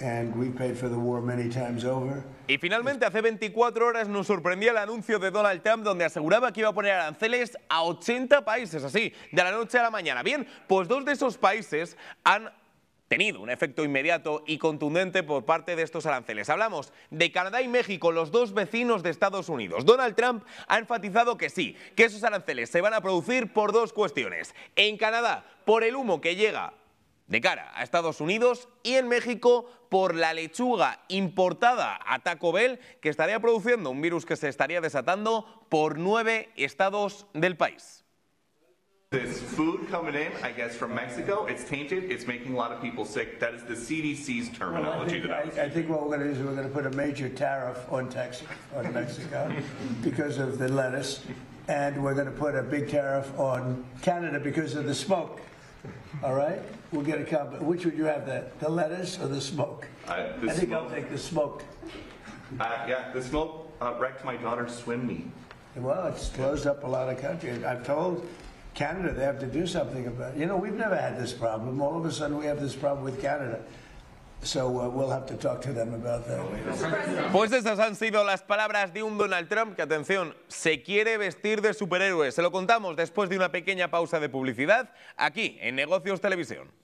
and we paid for the war many times over. Y finalmente, hace 24 horas nos sorprendía el anuncio de Donald Trump, donde aseguraba que iba a poner aranceles a 80 países, así, de la noche a la mañana. Bien, pues dos de esos países han tenido un efecto inmediato y contundente por parte de estos aranceles. Hablamos de Canadá y México, los dos vecinos de Estados Unidos. Donald Trump ha enfatizado que sí, que esos aranceles se van a producir por dos cuestiones. En Canadá, por el humo que llega de cara a Estados Unidos, y en México por la lechuga importada a Taco Bell, que estaría produciendo un virus que se estaría desatando por 9 estados del país. This food coming in, I guess, from Mexico, it's tainted, it's making a lot of people sick. That is the CDC's terminology. I think what we're going to do is we're going to put a major tariff on Mexico because of the lettuce, and we're going to put a big tariff on Canada because of the smoke. All right? We'll get a combo. Which would you have, the lettuce or the smoke? I think I'll take the smoke. Yeah, the smoke wrecked my daughter's swim meet. Well, it's closed up a lot of countries. I've told Canada they have to do something about it. You know, we've never had this problem. All of a sudden we have this problem with Canada. So we'll have to talk to them about that. Pues esas han sido las palabras de un Donald Trump que, atención, se quiere vestir de superhéroe. Se lo contamos después de una pequeña pausa de publicidad aquí en Negocios Televisión.